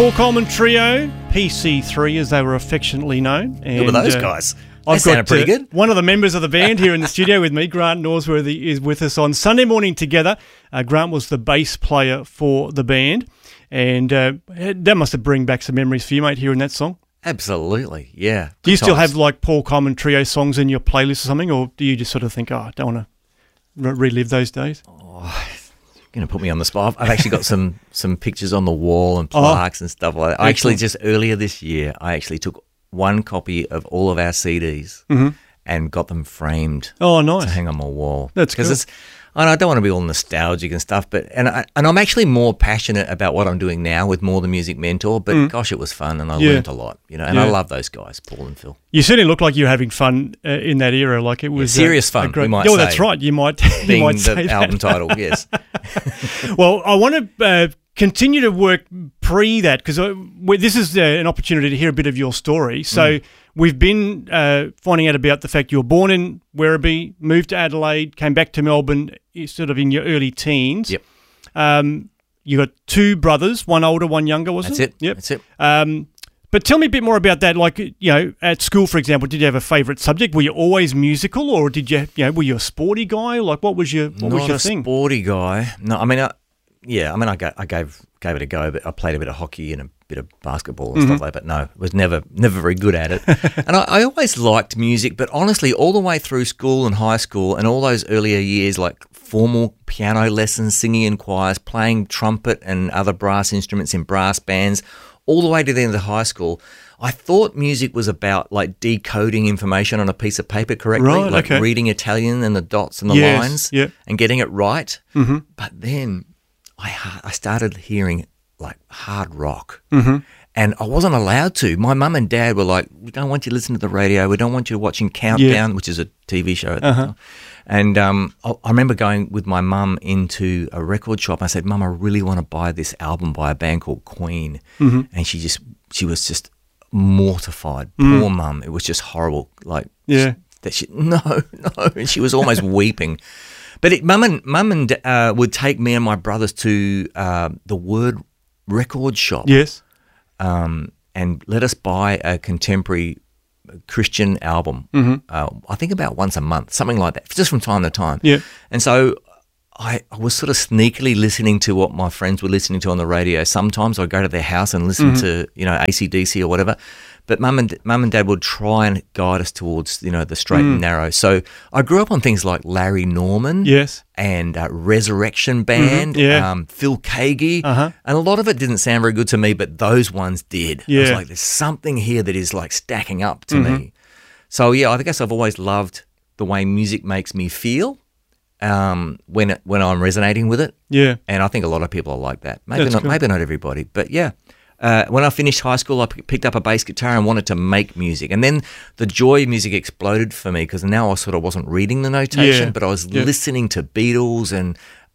Paul Coleman Trio, PC3 as they were affectionately known. And, who were those guys? They I've sounded pretty good. One of the members of the band here in the studio with me, Grant Norsworthy, is with us on Sunday morning together. Grant was the bass player for the band, and that must have bring back some memories for you, mate, hearing that song. Absolutely, yeah. Do you still have like Paul Coleman Trio songs in your playlist or something, or do you just sort of think, I don't want to relive those days? Oh, you're going to put me on the spot. I've actually got some pictures on the wall and plaques and stuff like that. I actually just earlier this year, I actually took one copy of all of our CDs and got them framed. Oh, nice. To hang on my wall. That's cool. Because I don't want to be all nostalgic and stuff, but and I'm actually more passionate about what I'm doing now with More Than Music Mentor. But gosh, it was fun and I learned a lot, and I love those guys, Paul and Phil. You certainly look like you were having fun in that era. Like it was serious fun. We might say. That's right. You might being might say the album title. Yes. Well, I want to continue to work pre that because this is an opportunity to hear a bit of your story. So we've been finding out about the fact you were born in Werribee, moved to Adelaide, came back to Melbourne sort of in your early teens. Yep. You got two brothers, one older, one younger, was it? That's it. Yep. That's it. But tell me a bit more about that. Like, at school, for example, did you have a favourite subject? Were you always musical, or did you, were you a sporty guy? Like, what was your thing? Not a sporty guy. No, I mean, I gave it a go, but I played a bit of hockey and a bit of basketball and stuff like that. But no, was never very good at it. And I always liked music, but honestly, all the way through school and high school and all those earlier years, like formal piano lessons, singing in choirs, playing trumpet and other brass instruments in brass bands, all the way to the end of high school, I thought music was about like decoding information on a piece of paper correctly, like reading Italian and the dots and the lines and getting it right. Mm-hmm. But then I started hearing like hard rock, and I wasn't allowed to. My mum and dad were like, "We don't want you to listen to the radio. We don't want you watching Countdown," which is a TV show at the time. And I remember going with my mum into a record shop. I said, "Mum, I really want to buy this album by a band called Queen," and she was just mortified. Poor mum. It was just horrible. Like, no, and she was almost weeping. But mum and would take me and my brothers to the Word record shop. Yes. And let us buy a contemporary Christian album. I think about once a month, something like that, just from time to time. Yeah. And so I was sort of sneakily listening to what my friends were listening to on the radio. Sometimes I'd go to their house and listen to, AC/DC or whatever. But mum and dad would try and guide us towards, the straight and narrow. So I grew up on things like Larry Norman, and Resurrection Band, Phil Keaggy, and a lot of it didn't sound very good to me, but those ones did. I was like, there's something here that is like stacking up to me. So I guess I've always loved the way music makes me feel when I'm resonating with it. Yeah, and I think a lot of people are like that. Maybe not everybody, but yeah. When I finished high school, I picked up a bass guitar and wanted to make music. And then the joy of music exploded for me because now I sort of wasn't reading the notation, but I was listening to Beatles and,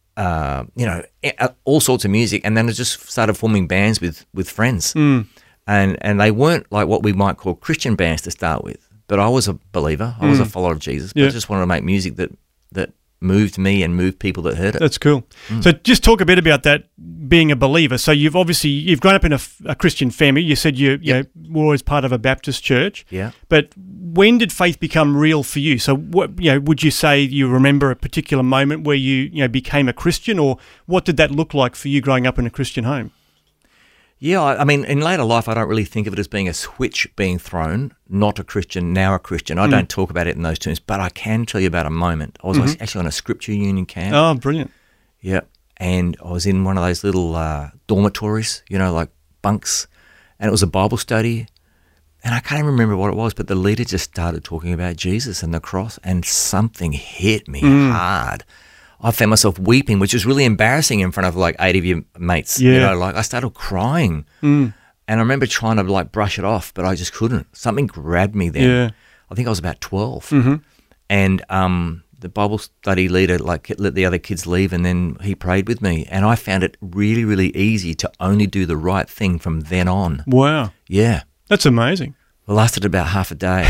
all sorts of music. And then I just started forming bands with friends. And they weren't like what we might call Christian bands to start with. But I was a believer. I was a follower of Jesus. But I just wanted to make music that moved me and moved people that heard it. That's cool. So just talk a bit about that, being a believer. So you've grown up in a Christian family. You said you were always part of a Baptist church. Yeah. But when did faith become real for you? So what, would you say you remember a particular moment where you became a Christian, or what did that look like for you growing up in a Christian home? Yeah, I mean, in later life, I don't really think of it as being a switch being thrown, not a Christian, now a Christian. I don't talk about it in those terms, but I can tell you about a moment. I was actually on a scripture union camp. Oh, brilliant. Yeah, and I was in one of those little dormitories, like bunks, and it was a Bible study, and I can't even remember what it was, but the leader just started talking about Jesus and the cross, and something hit me hard. I found myself weeping, which was really embarrassing in front of like 8 of your mates. Yeah. I started crying. And I remember trying to like brush it off, but I just couldn't. Something grabbed me then. Yeah. I think I was about 12. And the Bible study leader like let the other kids leave, and then he prayed with me. And I found it really, really easy to only do the right thing from then on. Wow. Yeah. That's amazing. It lasted about half a day.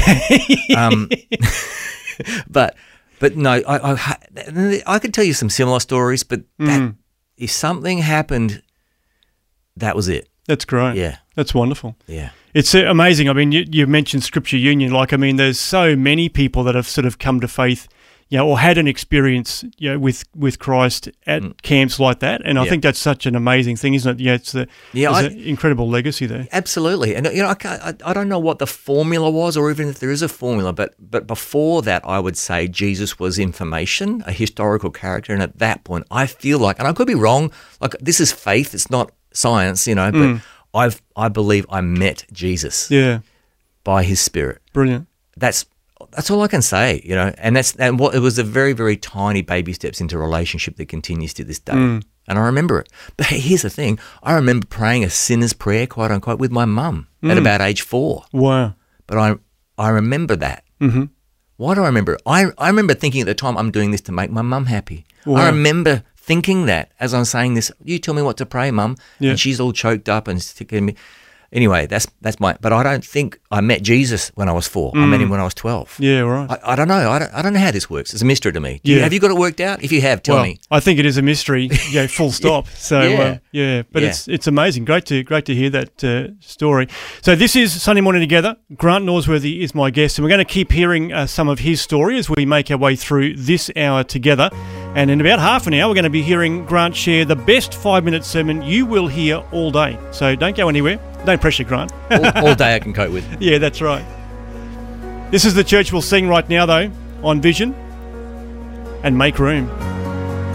But no, I could tell you some similar stories, but that, if something happened, that was it. That's great. Yeah. That's wonderful. Yeah. It's amazing. I mean, you mentioned Scripture Union. Like, I mean, there's so many people that have sort of come to faith, or had an experience, with Christ at camps like that. And I think that's such an amazing thing, isn't it? Yeah, there's an incredible legacy there. Absolutely. And, I don't know what the formula was, or even if there is a formula, but before that, I would say Jesus was information, a historical character. And at that point, I feel like, and I could be wrong, like this is faith, it's not science, but I believe I met Jesus by his Spirit. Brilliant. That's all I can say, and what it was a very, very tiny baby steps into a relationship that continues to this day. And I remember it. But here's the thing. I remember praying a sinner's prayer, quote unquote, with my mum at about age 4. Wow. But I remember that. Mm-hmm. Why do I remember it? I remember thinking at the time, I'm doing this to make my mum happy. Wow. I remember thinking that as I'm saying this, you tell me what to pray, Mum. Yeah. And she's all choked up and sticking me. Anyway, that's but I don't think I met Jesus when I was 4. I met him when I was 12. Yeah, right. I don't know. I don't know how this works. It's a mystery to me. Have you got it worked out? If you have, tell me. I think it is a mystery. Full stop. So but it's amazing. Great to hear that story. So this is Sunday Morning Together. Grant Norsworthy is my guest, and we're going to keep hearing some of his story as we make our way through this hour together. And in about half an hour, we're going to be hearing Grant share the best 5-minute sermon you will hear all day. So don't go anywhere. Don't pressure, Grant. all day I can cope with. Yeah, that's right. This is the church we'll sing right now, though, on Vision and Make Room.